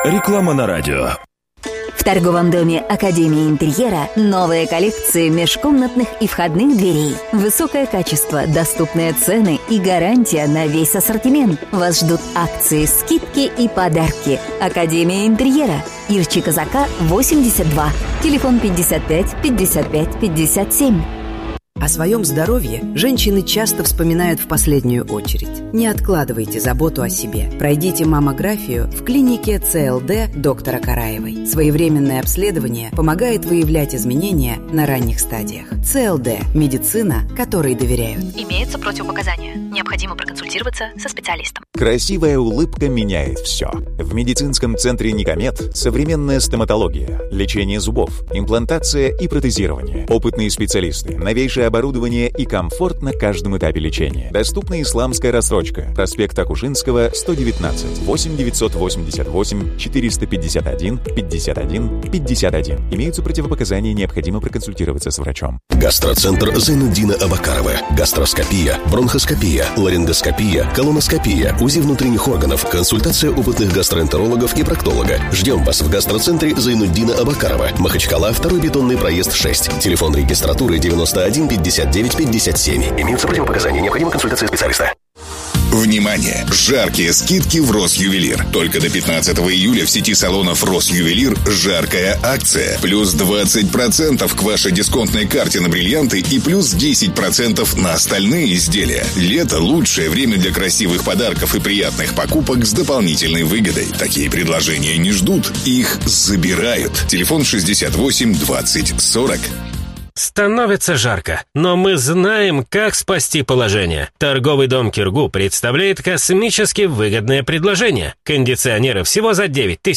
Реклама на радио. В торговом доме Академия интерьера новые коллекции межкомнатных и входных дверей. Высокое качество, доступные цены и гарантия на весь ассортимент. Вас ждут акции, скидки и подарки. Академия интерьера. Ирчи Казака, 82. Телефон 55 55 57. О своем здоровье женщины часто вспоминают в последнюю очередь. Не откладывайте заботу о себе. Пройдите маммографию в клинике ЦЛД доктора Караевой. Своевременное обследование помогает выявлять изменения на ранних стадиях. ЦЛД – медицина, которой доверяют. Имеются противопоказания. Необходимо проконсультироваться со специалистом. Красивая улыбка меняет все. В медицинском центре Никомед современная стоматология, лечение зубов, имплантация и протезирование. Опытные специалисты, новейшее оборудование и комфорт на каждом этапе лечения. Доступна исламская рассрочка. Проспект Акушинского, 119. 8 988 451 51 51. Имеются противопоказания, необходимо проконсультироваться с врачом. Гастроцентр Зайнуддина Абакарова. Гастроскопия, бронхоскопия, ларингоскопия, колоноскопия, УЗИ внутренних органов, консультация опытных гастроэнтерологов и проктолога. Ждем вас в гастроцентре Зайнуддина Абакарова. Махачкала, 2-й бетонный проезд 6. Телефон регистратуры 91 59 57. Имеются противопоказания, необходима консультация специалиста. Внимание! Жаркие скидки в Росювелир. Только до 15 июля в сети салонов Росювелир жаркая акция. Плюс 20% к вашей дисконтной карте на бриллианты и плюс 10% на остальные изделия. Лето – лучшее время для красивых подарков и приятных покупок с дополнительной выгодой. Такие предложения не ждут, их забирают. Телефон 68 20 40. Становится жарко, но мы знаем, как спасти положение. Торговый дом Киргу представляет космически выгодное предложение. Кондиционеры всего за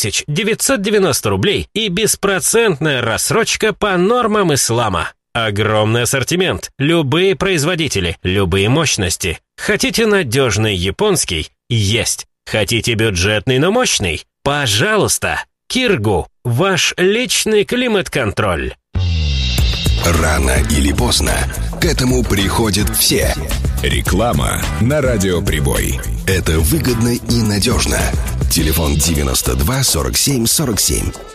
9990 рублей и беспроцентная рассрочка по нормам ислама. Огромный ассортимент, любые производители, любые мощности. Хотите надежный японский? Есть. Хотите бюджетный, но мощный? Пожалуйста. Киргу, ваш личный климат-контроль. Рано или поздно к этому приходят все. Реклама на радиоприбой. Это выгодно и надежно. Телефон 92 47 47.